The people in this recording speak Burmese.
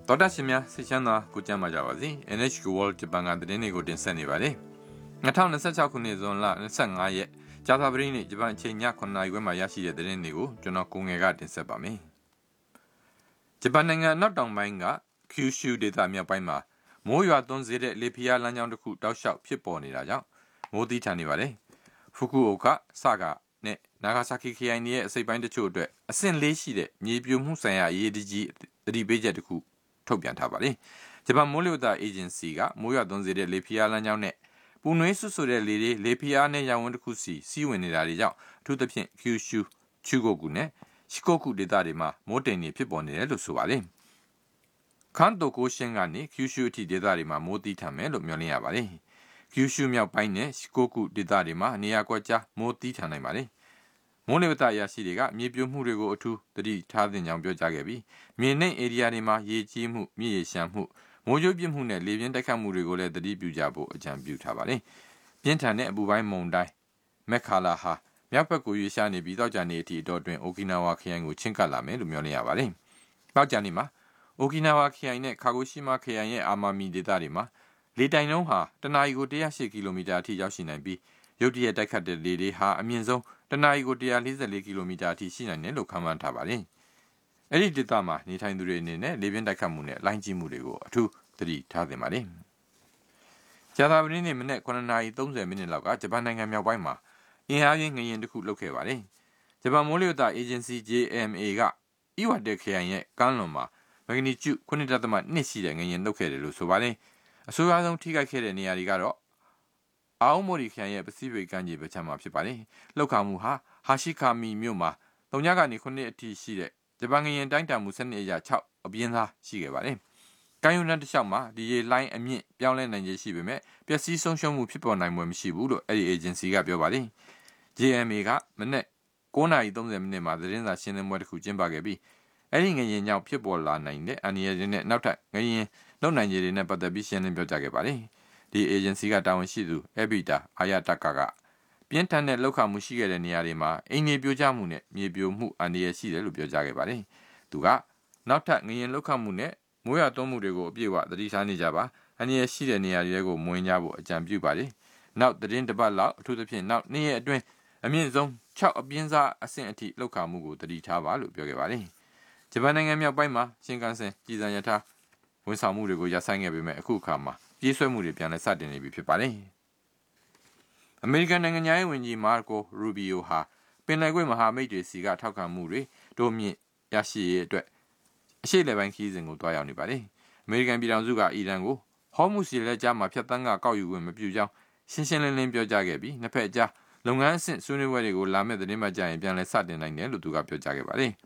တော်တာရှင်များစိတ်ချမ်းသာကိုကြမ်းပါကြပါစေ NHK World ဂျပန်ကသတင်းတွေကိုတင်ဆက်နေပါတယ်2026ခုနှစ်ဇွန်လ25ရက်ကြာသပတေးနေ့ဂျပန်အချိန်ည9:00နာရီခွဲမှာရရှိတဲ့သတင်းတွေကိုကျွန်တော်ကိုငယ်ကတင်ဆက်ပါမယ်ဂျပန်နိုင်ငံနောက်တောင်ပိုင်းက Kyushu ဒေသမြောက်ပိုင်းမှာမိုးရွာသွန်းစေတဲ့လေဖိအားလမ်းကြောင်းတစ်ခုတောက်လျှောက်ဖြစ်ပေါ်နေတာကြောင့်မိုးသီးထန်နေပါတယ်ဖူကူအိုကာဆာဂါနဲ့နာဂါဆာကီခရိုင်ရဲ့အစိပ်ပိုင်းတချို့အတွက်အဆင့်၄ရှိတဲ့မြေပြိုမှုဆိုင်ရာအရေးကြီးသတိပေးချက်တစ်ခုထုတ်ပြန်ထားပါတယ်။ဂျပန်မိုးလေဝသအေဂျင်စီကမိုးရွာသွန်းစေတဲ့လေဖိအားလမ်းကြောင်းနဲ့ပူနွေးဆွတ်ဆိုတဲ့လေဖိအားနဲ့ရောင်ဝန်းတစ်ခုစီးဝင်နေတာတွေကြောင့်အထူးသဖြင့် Kyushu ချူဂိုကူနဲ့ရှီကိုကူဒေသတွေမှာမိုးတိမ်တွေဖြစ်ပေါ်နေတယ်လို့ဆိုပါတယ်။ခန်တိုကိုရှင်းကနေ Kyushu အထိဒေသတွေမှာမိုးသီးထန်မယ်လို့မျှော်လင့်ရပါတယ်။ Kyushu မြောက်ပိုင်းနဲ့ရှီကိုကူဒေသတွေမှာနေရာကွက်ကြားမိုးသီးထန်နိုင်ပါတယ်။မိုးလေဝသအရာရှိတွေကမြေပြိုမှုတွေကိုအထူးသတိထားသင့်ကြောင်းပြောကြားခဲ့ပြီးမြေနိမ့်ဧရိယာတွေမှာရေကြီးမှုမြစ်ရေရှမ်းမှုမိုးကြိုးပြစ်မှုနဲ့လေပြင်းတိုက်ခတ်မှုတွေကိုလည်းသတိပြုကြဖို့အကြံပြုထားပါတယ်။ပြင်းထန်တဲ့အပူပိုင်းမုန်တိုင်းမက်ခါလာဟာမြောက်ဘက်ကိုရွေ့ရှားနေပြီးတောက်ကြနေအထိအတော်အတွင်းအိုကီနာဝါခရိုင်ကိုချင်းကပ်လာမယ်လို့မျှော်လင့်ရပါတယ်။တောက်ကြနေမှာအိုကီနာဝါခရိုင်နဲ့ကာဂိုရှိမာခရိုင်ရဲ့အာမာမီဒေသတွေမှာလေတိုင်နှုန်းဟာတနအီကို108ကီလိုမီတာအထိရောက်ရှိနိုင်ပြီးရုတ်တရက်တိုက်ခတ်တဲ့လေတွေဟာအမြင့်ဆုံးတနအီကို144ကီလိုမီတာအထိရှိနိုင်တယ်လို့ခန့်မှန်းထားပါတယ်။အဲ့ဒီဒေသမှာနေထိုင်သူတွေအနေနဲ့လေပြင်းတိုက်ခတ်မှုနဲ့လိုင်းကြီးမှုတွေကိုအထူးသတိထားသင့်ပါတယ်။ကြာသပတေးနေ့မနက်9:30မိနစ်လောက်ကဂျပန်နိုင်ငံမြောက်ပိုင်းမှာအင်အားပြင်းငလျင်တစ်ခုလှုပ်ခဲ့ပါတယ်။ဂျပန်မိုးလေဝသအေဂျင်စီ JMA ကအီဝါတေခရိုင်ရဲ့ကမ်းလွန်မှာမဂနီကျု9.2ရှိတဲ့ငလျင်လှုပ်ခဲ့တယ်လို့ဆိုပါတယ်။အဆိုးရွားဆုံးထိခိုက်ခဲ့တဲ့နေရာတွေကတော့အောက်မိုရီခရိုင်ရဲ့ပစိဖိတ်ကမ်းခြေဘက်ခြမ်းမှာဖြစ်ပါတယ်။လှုပ်ခါမှုဟာဟာရှိကာမီမြို့မှာ3ညကနေ9အထိရှိတဲ့ဂျပန်ငလျင်တိုင်းတာမှုစနစ်အရ6အပြင်းသားရှိခဲ့ပါတယ်။ကမ်းရိုးတန်းတစ်လျှောက်မှာဒီရေလိုင်းအမြင့်ပြောင်းလဲနိုင်ခြေရှိပေမဲ့ပျက်စီးဆုံးရှုံးမှုဖြစ်ပေါ်နိုင်မှုမရှိဘူးလို့အဲ့ဒီအေဂျင်စီကပြောပါတယ်။ JMA ကမနေ့9:30မိနစ်မှာသတင်းစာရှင်းလင်းပွဲတစ်ခုကျင်းပခဲ့ပြီးအဲ့ဒီငလျင်ကြောင့်ဖြစ်ပေါ်လာနိုင်တဲ့အန္တရာယ်တွေနဲ့နောက်ထပ်ငလျင်လုံနိုင်ခြေတွေနဲ့ပတ်သက်ပြီးရှင်းလင်းပြောကြားခဲ့ပါတယ်။ဒီအေဂျင်စီကတာဝန်ရှိသူအဘီတာအာယတကာကပြင်းထန်တဲ့လောက်ခမှုရှိခဲ့တဲ့နေရာတွေမှာအင်းမြေပြိုကျမှုနဲ့မြေပြိုမှုအန္တရာယ်ရှိတယ်လို့ပြောကြားခဲ့ပါတယ်။သူကနောက်ထပ်ငလျင်လောက်ခမှုနဲ့မိုးရွာသွန်းမှုတွေကိုအပြည့်အဝသတိထားနေကြပါအန္တရာယ်ရှိတဲ့နေရာတွေကိုမဝင်ကြဖို့အကြံပြုပါတယ်။နောက်သတင်းတစ်ပတ်လောက်အထူးသဖြင့်နောက်နေ့ရက်အတွင်းအမြင့်ဆုံး6အပြင်းစားအဆင့်အထိလောက်ခမှုကိုသတိထားပါလို့ပြောခဲ့ပါတယ်။ဂျပန်နိုင်ငံမြောက်ပိုင်းမှာရှင်ကန်ဆင်ပြည်စံရထားဝန်ဆောင်မှုတွေကိုရပ်ဆိုင်းခဲ့ပေမဲ့အခုအခါမှာပြေးဆွဲမှုတွေပြန်လည်စတင်နေပြီဖြစ်ပါတယ်။အမေရိကန်နိုင်ငံသားဝန်ကြီးမာကိုရူဘီယိုဟာပင်လယ်ကွေ့မဟာမိတ်တွေစီကထောက်ခံမှုတွေတိုးမြင့်ရရှိရေးအတွက်အရှေ့လေပိုင်းခီးစဉ်ကိုတွားရောက်နေပါတယ်။အမေရိကန်ပြည်ထောင်စုကအီရန်ကိုဟော်မုစ်ရေလက်ကြားမှာဖျက်ဆီးကောက်ယူခွင့်မပြုကြောင်းရှင်းရှင်းလင်းလင်းပြောကြားခဲ့ပြီးနှစ်ဖက်အကြားလုပ်ငန်းအဆင့်ဆွေးနွေးပွဲတွေကိုလာမယ့်သတင်းပတ်ကြာရင်ပြန်လည်စတင်နိုင်တယ်လို့သူကပြောကြားခဲ့ပါတယ်